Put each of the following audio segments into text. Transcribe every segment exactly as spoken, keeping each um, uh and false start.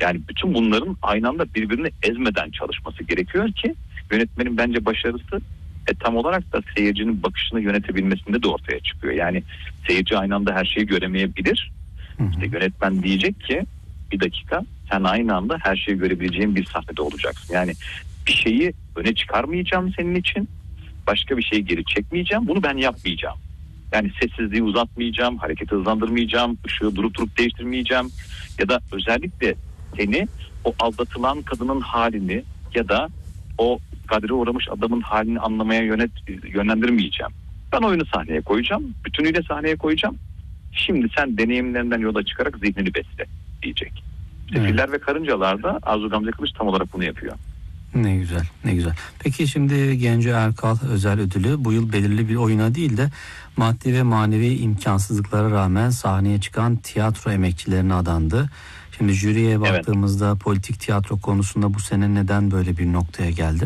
Yani bütün bunların aynı anda birbirini ezmeden çalışması gerekiyor ki yönetmenin bence başarısı e, tam olarak da seyircinin bakışını yönetebilmesinde de ortaya çıkıyor. Yani seyirci aynı anda her şeyi göremeyebilir. Hı hı. İşte yönetmen diyecek ki bir dakika, sen aynı anda her şeyi görebileceğin bir sahnede olacaksın. Yani bir şeyi öne çıkarmayacağım senin için, başka bir şeyi geri çekmeyeceğim, bunu ben yapmayacağım. Yani sessizliği uzatmayacağım, hareketi hızlandırmayacağım, ışığı durup durup değiştirmeyeceğim ya da özellikle seni o aldatılan kadının halini ya da o kadere uğramış adamın halini anlamaya yönet, yönlendirmeyeceğim. Ben oyunu sahneye koyacağım, bütünüyle sahneye koyacağım. Şimdi sen deneyimlerinden yola çıkarak zihnini besle diyecek. İşte Evet. Filler ve Karıncalar'da Arzu Gamze Kılıç tam olarak bunu yapıyor. Ne güzel, ne güzel. Peki şimdi Genco Erkal özel ödülü bu yıl belirli bir oyuna değil de maddi ve manevi imkansızlıklara rağmen sahneye çıkan tiyatro emekçilerine adandı. Şimdi jüriye baktığımızda evet. politik tiyatro konusunda bu sene neden böyle bir noktaya geldi?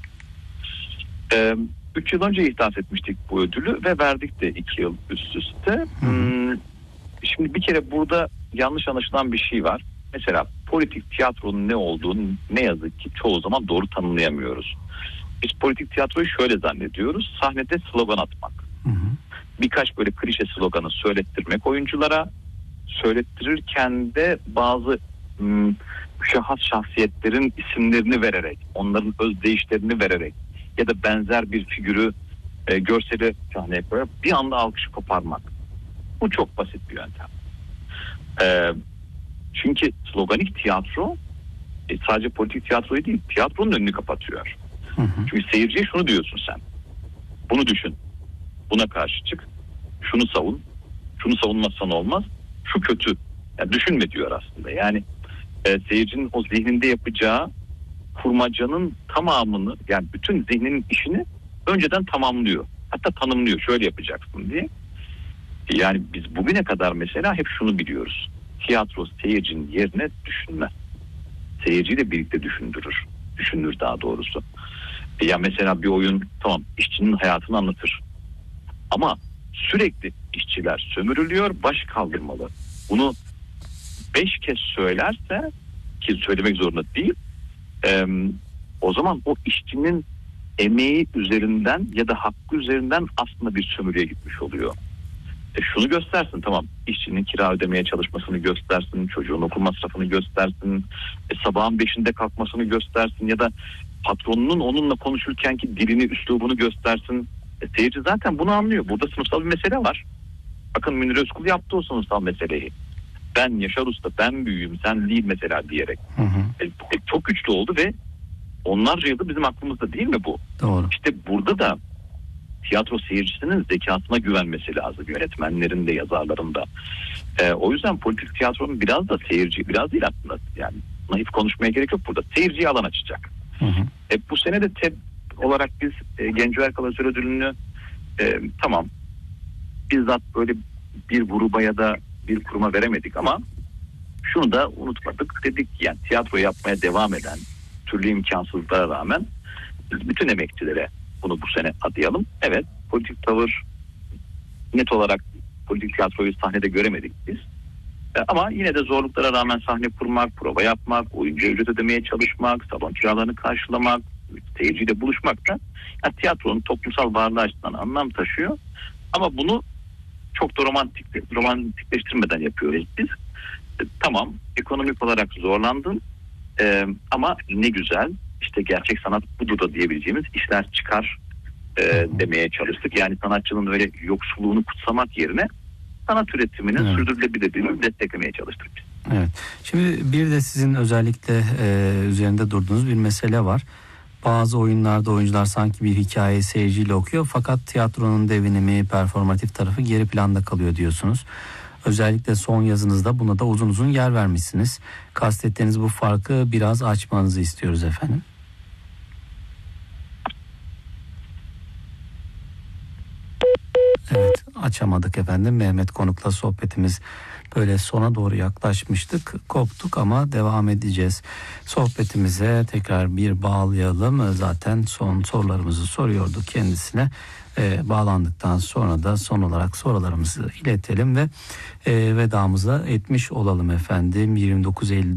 Ee, üç yıl önce ihdas etmiştik bu ödülü ve verdik de iki yıl üst üste. Hmm, şimdi bir kere burada yanlış anlaşılan bir şey var. Mesela politik tiyatronun ne olduğunu ne yazık ki çoğu zaman doğru tanımlayamıyoruz. Biz politik tiyatroyu şöyle zannediyoruz. Sahnede slogan atmak. Hı hı. Birkaç böyle klişe sloganı söylettirmek oyunculara. Söylettirirken de bazı ım, şahıs şahsiyetlerin isimlerini vererek, onların özdeyişlerini vererek ya da benzer bir figürü e, görseli sahneye koyarak bir anda alkışı koparmak. Bu çok basit bir yöntem. Eee Çünkü sloganik tiyatro e, sadece politik tiyatroyu değil, tiyatronun önünü kapatıyor. Hı hı. Çünkü seyirciye şunu diyorsun sen. Bunu düşün. Buna karşı çık. Şunu savun. Şunu savunmazsan olmaz. Şu kötü. Yani düşünme diyor aslında. Yani e, seyircinin o zihninde yapacağı kurmacanın tamamını, yani bütün zihninin işini önceden tamamlıyor. Hatta tanımlıyor. Şöyle yapacaksın diye. Yani biz bugüne kadar mesela hep şunu biliyoruz. Tiyatro seyircinin yerine düşünmez. Seyirciyle birlikte düşündürür. Düşünür daha doğrusu. E ya mesela bir oyun tamam işçinin hayatını anlatır. Ama sürekli işçiler sömürülüyor, baş kaldırmalı. Bunu beş kez söylerse, ki söylemek zorunda değil, e, o zaman o işçinin emeği üzerinden ya da hakkı üzerinden aslında bir sömürüye gitmiş oluyor. E şunu göstersin, tamam, işçinin kira ödemeye çalışmasını göstersin, çocuğun okul masrafını göstersin, e sabahın beşinde kalkmasını göstersin ya da patronunun onunla konuşurkenki dilini, üslubunu göstersin. E seyirci zaten bunu anlıyor. Burada sınıfsal bir mesele var. Bakın Münir Özkul yaptı o sınıfsal meseleyi. Ben Yaşar Usta, ben büyüğüm, sen değil mesela diyerek. Hı hı. E, e, çok güçlü oldu ve onlarca yıldır bizim aklımızda değil mi bu? Doğru. İşte burada da tiyatro seyircisinin zekasına güvenmesi lazım. Yönetmenlerin de, yazarların da. Ee, o yüzden politik tiyatronun biraz da seyirci, biraz değil aslında. Yani naif konuşmaya gerek yok burada. Seyirciye alan açacak. Hı hı. E, bu sene de T E B olarak biz e, Genco Erkal Özel Ödülünü e, tamam bizzat böyle bir gruba ya da bir kuruma veremedik ama şunu da unutmadık. Dedik yani tiyatro yapmaya devam eden türlü imkansızlıklara rağmen biz bütün emekçilere bunu bu sene adayalım. Evet, politik tavır net olarak politik tiyatroyu sahnede göremedik biz. E, ama yine de zorluklara rağmen sahne kurmak, prova yapmak, oyuncu ücret ödemeye çalışmak, salon kiralarını karşılamak, seyirciyle buluşmak da yani tiyatronun toplumsal varlığı açısından anlam taşıyor. Ama bunu çok da romantik, romantikleştirmeden yapıyoruz biz. E, tamam, ekonomik olarak zorlandın e, ama ne güzel. İşte gerçek sanat budur da diyebileceğimiz işler çıkar e, demeye çalıştık. Yani sanatçının öyle yoksulluğunu kutsamak yerine sanat üretiminin evet. sürdürülebilirliğini desteklemeye çalıştık biz. Evet. Şimdi bir de sizin özellikle e, üzerinde durduğunuz bir mesele var. Bazı oyunlarda oyuncular sanki bir hikayeyi seyirciyle okuyor fakat tiyatronun devinimi, performatif tarafı geri planda kalıyor diyorsunuz. Özellikle son yazınızda buna da uzun uzun yer vermişsiniz. Kastettiğiniz bu farkı biraz açmanızı istiyoruz efendim. Evet, açamadık efendim. Mehmet Konuk'la sohbetimiz böyle sona doğru yaklaşmıştık. Koptuk ama devam edeceğiz. Sohbetimize tekrar bir bağlayalım. Zaten son sorularımızı soruyorduk kendisine. E, bağlandıktan sonra da son olarak sorularımızı iletelim ve e, vedamıza etmiş olalım efendim. yirmi dokuz Eylül